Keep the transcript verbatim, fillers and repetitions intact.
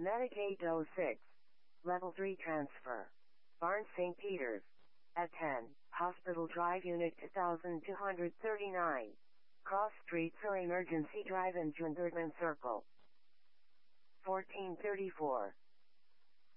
Medic eight oh six. Level three transfer. Barnes Saint Peter's. At ten, Hospital Drive Unit two thousand two hundred thirty-nine. Cross Street Surrey Emergency Drive in June Circle. fourteen thirty-four.